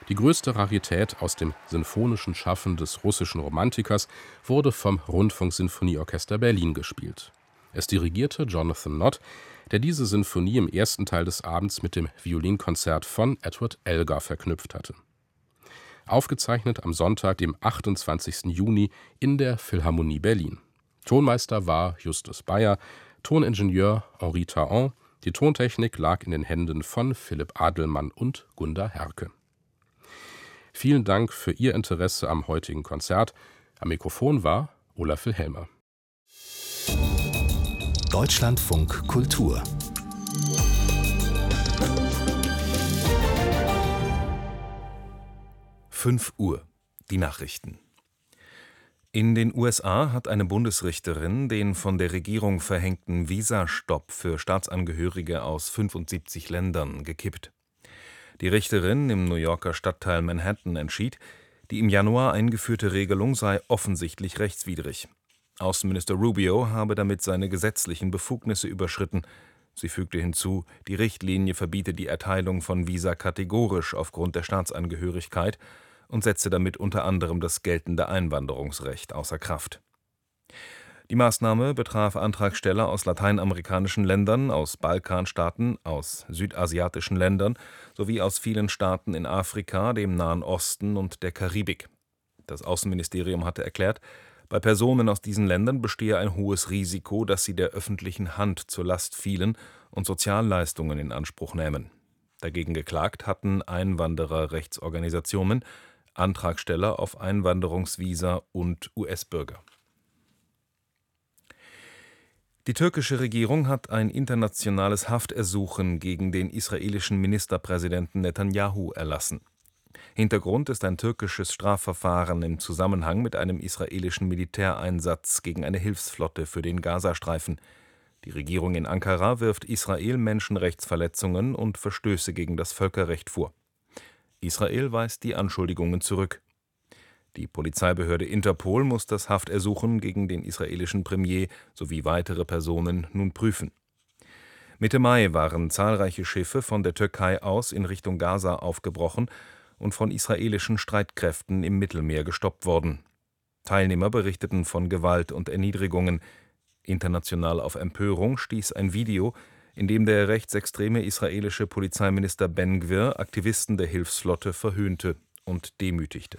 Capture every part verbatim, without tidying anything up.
Die größte Rarität aus dem sinfonischen Schaffen des russischen Romantikers wurde vom Rundfunksinfonieorchester Berlin gespielt. Es dirigierte Jonathan Nott, der diese Sinfonie im ersten Teil des Abends mit dem Violinkonzert von Edward Elgar verknüpft hatte. Aufgezeichnet am Sonntag, dem achtundzwanzigsten Juni in der Philharmonie Berlin. Tonmeister war Justus Bayer, Toningenieur Henri Taon. Die Tontechnik lag in den Händen von Philipp Adelmann und Gunda Herke. Vielen Dank für Ihr Interesse am heutigen Konzert. Am Mikrofon war Olaf Wilhelmer. Deutschlandfunk Kultur. fünf Uhr. Die Nachrichten. In den U S A hat eine Bundesrichterin den von der Regierung verhängten Visastopp für Staatsangehörige aus fünfundsiebzig Ländern gekippt. Die Richterin im New Yorker Stadtteil Manhattan entschied, die im Januar eingeführte Regelung sei offensichtlich rechtswidrig. Außenminister Rubio habe damit seine gesetzlichen Befugnisse überschritten. Sie fügte hinzu, die Richtlinie verbiete die Erteilung von Visa kategorisch aufgrund der Staatsangehörigkeit und setze damit unter anderem das geltende Einwanderungsrecht außer Kraft. Die Maßnahme betraf Antragsteller aus lateinamerikanischen Ländern, aus Balkanstaaten, aus südasiatischen Ländern sowie aus vielen Staaten in Afrika, dem Nahen Osten und der Karibik. Das Außenministerium hatte erklärt, bei Personen aus diesen Ländern bestehe ein hohes Risiko, dass sie der öffentlichen Hand zur Last fielen und Sozialleistungen in Anspruch nähmen. Dagegen geklagt hatten Einwandererrechtsorganisationen, Antragsteller auf Einwanderungsvisa und U S-Bürger. Die türkische Regierung hat ein internationales Haftersuchen gegen den israelischen Ministerpräsidenten Netanjahu erlassen. Hintergrund ist ein türkisches Strafverfahren im Zusammenhang mit einem israelischen Militäreinsatz gegen eine Hilfsflotte für den Gazastreifen. Die Regierung in Ankara wirft Israel Menschenrechtsverletzungen und Verstöße gegen das Völkerrecht vor. Israel weist die Anschuldigungen zurück. Die Polizeibehörde Interpol muss das Haftersuchen gegen den israelischen Premier sowie weitere Personen nun prüfen. Mitte Mai waren zahlreiche Schiffe von der Türkei aus in Richtung Gaza aufgebrochen und von israelischen Streitkräften im Mittelmeer gestoppt worden. Teilnehmer berichteten von Gewalt und Erniedrigungen. International auf Empörung stieß ein Video, in dem der rechtsextreme israelische Polizeiminister Ben-Gvir Aktivisten der Hilfsflotte verhöhnte und demütigte.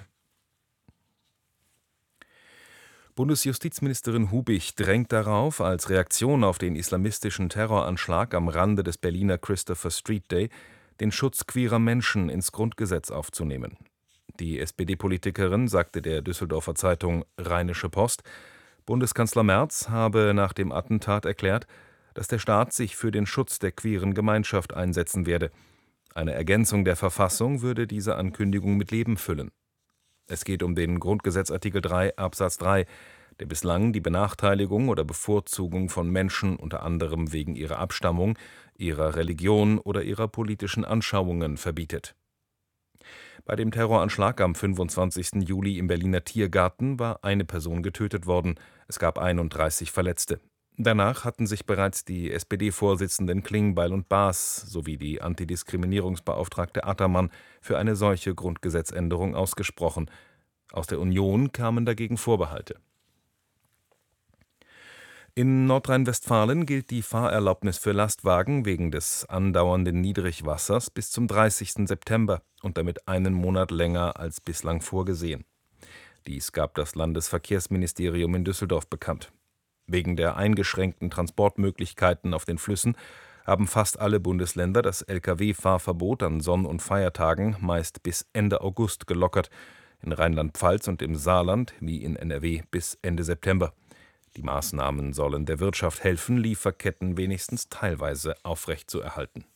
Bundesjustizministerin Hubich drängt darauf, als Reaktion auf den islamistischen Terroranschlag am Rande des Berliner Christopher Street Day den Schutz queerer Menschen ins Grundgesetz aufzunehmen. Die S P D-Politikerin sagte der Düsseldorfer Zeitung Rheinische Post, Bundeskanzler Merz habe nach dem Attentat erklärt, dass der Staat sich für den Schutz der queeren Gemeinschaft einsetzen werde. Eine Ergänzung der Verfassung würde diese Ankündigung mit Leben füllen. Es geht um den Grundgesetzartikel drei Absatz drei, der bislang die Benachteiligung oder Bevorzugung von Menschen unter anderem wegen ihrer Abstammung, ihrer Religion oder ihrer politischen Anschauungen verbietet. Bei dem Terroranschlag am fünfundzwanzigsten Juli im Berliner Tiergarten war eine Person getötet worden. Es gab einunddreißig Verletzte. Danach hatten sich bereits die S P D-Vorsitzenden Klingbeil und Baas sowie die Antidiskriminierungsbeauftragte Attermann für eine solche Grundgesetzänderung ausgesprochen. Aus der Union kamen dagegen Vorbehalte. In Nordrhein-Westfalen gilt die Fahrerlaubnis für Lastwagen wegen des andauernden Niedrigwassers bis zum dreißigsten September und damit einen Monat länger als bislang vorgesehen. Dies gab das Landesverkehrsministerium in Düsseldorf bekannt. Wegen der eingeschränkten Transportmöglichkeiten auf den Flüssen haben fast alle Bundesländer das L K W-Fahrverbot an Sonn- und Feiertagen meist bis Ende August gelockert, in Rheinland-Pfalz und im Saarland wie in N R W bis Ende September. Die Maßnahmen sollen der Wirtschaft helfen, Lieferketten wenigstens teilweise aufrechtzuerhalten.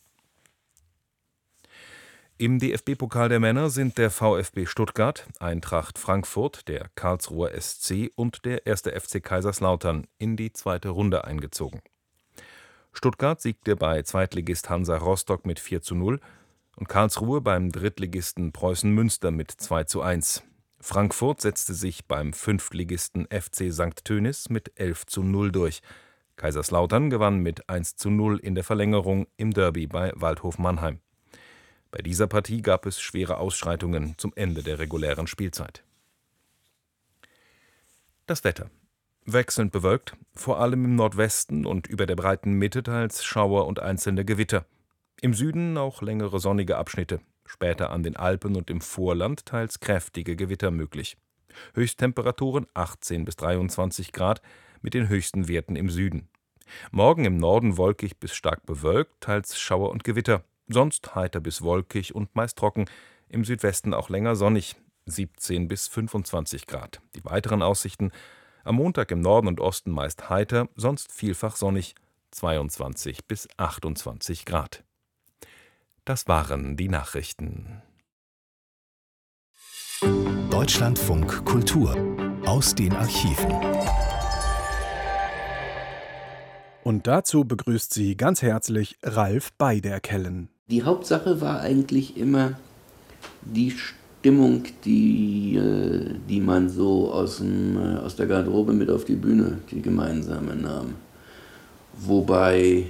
Im D F B-Pokal der Männer sind der VfB Stuttgart, Eintracht Frankfurt, der Karlsruher S C und der erste F C Kaiserslautern in die zweite Runde eingezogen. Stuttgart siegte bei Zweitligist Hansa Rostock mit vier zu null und Karlsruhe beim Drittligisten Preußen Münster mit zwei zu eins. Frankfurt setzte sich beim Fünftligisten F C Sankt Tönis mit elf zu null durch. Kaiserslautern gewann mit eins zu null in der Verlängerung im Derby bei Waldhof Mannheim. Bei dieser Partie gab es schwere Ausschreitungen zum Ende der regulären Spielzeit. Das Wetter: wechselnd bewölkt, vor allem im Nordwesten und über der breiten Mitte teils Schauer und einzelne Gewitter. Im Süden auch längere sonnige Abschnitte, später an den Alpen und im Vorland teils kräftige Gewitter möglich. Höchsttemperaturen achtzehn bis dreiundzwanzig Grad mit den höchsten Werten im Süden. Morgen im Norden wolkig bis stark bewölkt, teils Schauer und Gewitter, sonst heiter bis wolkig und meist trocken, im Südwesten auch länger sonnig, siebzehn bis fünfundzwanzig Grad. Die weiteren Aussichten: am Montag im Norden und Osten meist heiter, sonst vielfach sonnig, zweiundzwanzig bis achtundzwanzig Grad. Das waren die Nachrichten. Deutschlandfunk Kultur aus den Archiven. Und dazu begrüßt sie ganz herzlich Ralf Beiderkellen. Die Hauptsache war eigentlich immer die Stimmung, die, die man so aus, dem, aus der Garderobe mit auf die Bühne, die gemeinsame nahm. Wobei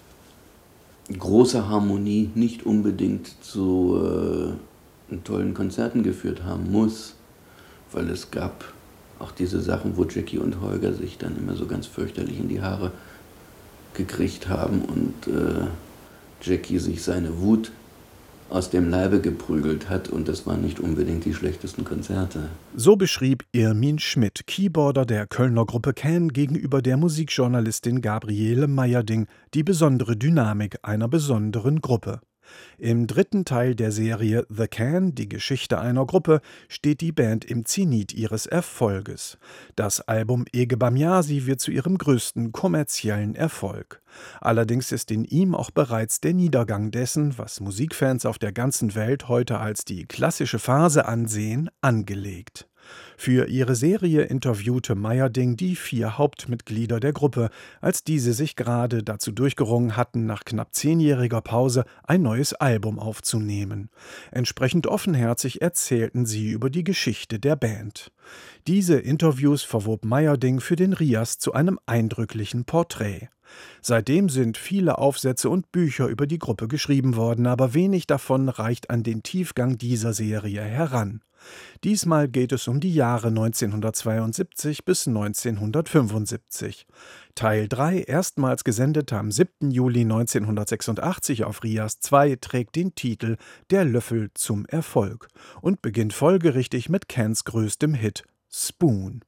große Harmonie nicht unbedingt zu äh, tollen Konzerten geführt haben muss, weil es gab auch diese Sachen, wo Jackie und Holger sich dann immer so ganz fürchterlich in die Haare gekriegt haben und äh, Jackie sich seine Wut aus dem Leibe geprügelt hat, und das waren nicht unbedingt die schlechtesten Konzerte. So beschrieb Irmin Schmidt, Keyboarder der Kölner Gruppe Can, gegenüber der Musikjournalistin Gabriele Meyerding die besondere Dynamik einer besonderen Gruppe. Im dritten Teil der Serie The Can, die Geschichte einer Gruppe, steht die Band im Zenit ihres Erfolges. Das Album Ege Bamyasi wird zu ihrem größten kommerziellen Erfolg. Allerdings ist in ihm auch bereits der Niedergang dessen, was Musikfans auf der ganzen Welt heute als die klassische Phase ansehen, angelegt. Für ihre Serie interviewte Meyerding die vier Hauptmitglieder der Gruppe, als diese sich gerade dazu durchgerungen hatten, nach knapp zehnjähriger Pause ein neues Album aufzunehmen. Entsprechend offenherzig erzählten sie über die Geschichte der Band. Diese Interviews verwob Meyerding für den Rias zu einem eindrücklichen Porträt. Seitdem sind viele Aufsätze und Bücher über die Gruppe geschrieben worden, aber wenig davon reicht an den Tiefgang dieser Serie heran. Diesmal geht es um die Jahre neunzehnhundertzweiundsiebzig bis neunzehnhundertfünfundsiebzig. Teil drei, erstmals gesendet am siebten Juli neunzehnhundertsechsundachtzig auf Rias zwei, trägt den Titel »Der Löffel zum Erfolg« und beginnt folgerichtig mit Cans größtem Hit »Spoon«.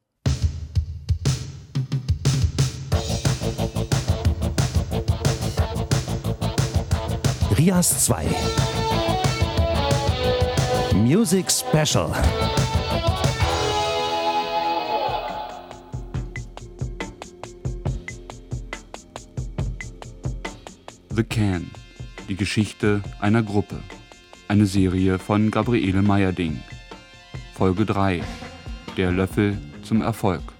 Rias zwei Music Special. The Can, die Geschichte einer Gruppe. Eine Serie von Gabriele Meyerding. Folge drei, Der Löffel zum Erfolg.